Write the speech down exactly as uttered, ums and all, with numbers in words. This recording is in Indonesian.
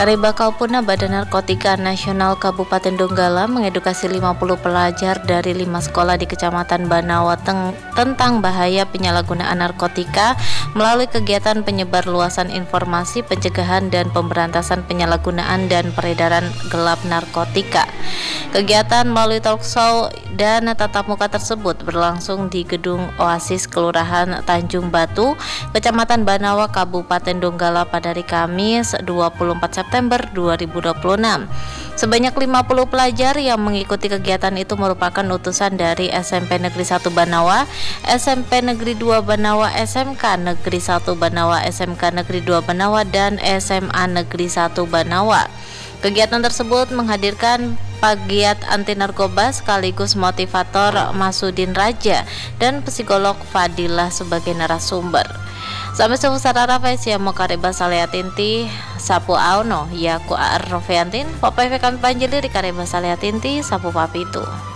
Kareba Kaupuna Badan Narkotika Nasional Kabupaten Donggala mengedukasi lima puluh pelajar dari lima sekolah di Kecamatan Banawa teng tentang bahaya penyalahgunaan narkotika melalui kegiatan penyebar luasan informasi pencegahan dan pemberantasan penyalahgunaan dan peredaran gelap narkotika. Kegiatan melalui talkshow dan tatap muka tersebut berlangsung di Gedung Oasis Kelurahan Tanjung Batu, Kecamatan Banawa, Kabupaten Donggala pada hari Kamis dua puluh empat September dua ribu dua puluh enam. Sebanyak lima puluh pelajar yang mengikuti kegiatan itu merupakan utusan dari S M P Negeri satu Banawa, S M P Negeri dua Banawa, S M K Negeri satu Banawa, S M K Negeri dua Banawa, dan S M A Negeri satu Banawa. Kegiatan tersebut menghadirkan pegiat anti narkoba sekaligus motivator Masudin Raja dan psikolog Fadilah sebagai narasumber. Sampai seusara Rafael mau Kareba Saleatinti Sapu Auno Yaku Ar Rofiantin Papa kami panjili di Kareba Saleatinti Sapu Papitu.